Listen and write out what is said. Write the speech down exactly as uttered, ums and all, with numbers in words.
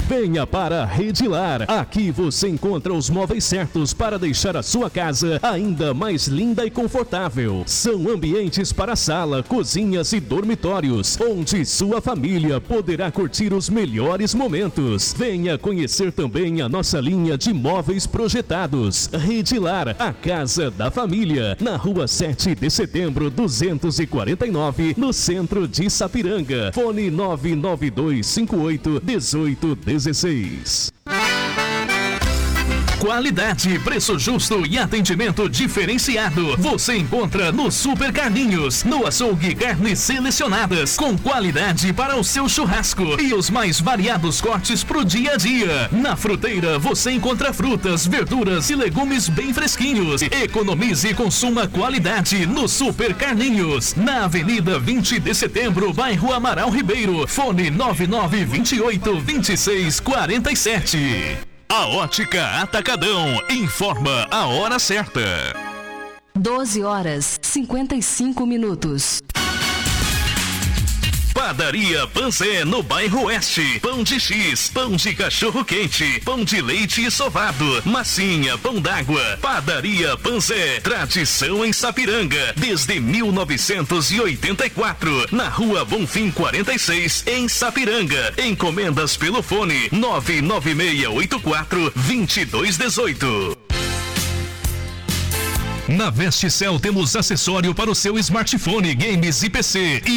Venha para a Redilar. Aqui você encontra os móveis certos para deixar a sua casa ainda mais linda e confortável. São ambientes para sala, cozinhas e dormitórios, onde sua família poderá curtir os melhores momentos. Venha conhecer também a nossa linha de móveis projetados. Redilar, a casa da família, na rua sete de setembro, duzentos e quarenta e nove, no centro de Sapiranga. Fone nove nove dois cinco oito um oito um seis. Qualidade, preço justo e atendimento diferenciado. Você encontra no Super Carninhos, no açougue carnes selecionadas, com qualidade para o seu churrasco e os mais variados cortes pro dia a dia. Na Fruteira você encontra frutas, verduras e legumes bem fresquinhos. Economize e consuma qualidade no Super Carninhos, na Avenida vinte de setembro, bairro Amaral Ribeiro. Fone nove nove dois oito, dois seis quatro sete. A Ótica Atacadão informa a hora certa. doze horas cinquenta e cinco minutos. Padaria Panzé, no bairro Oeste. Pão de X, pão de cachorro quente, pão de leite e sovado, massinha, pão d'água. Padaria Panzé, tradição em Sapiranga, desde mil novecentos e oitenta e quatro. Na rua Bonfim quarenta e seis, em Sapiranga. Encomendas pelo fone nove nove seis oito quatro, dois dois um oito. Na Vesticel temos acessório para o seu smartphone, games e P C. E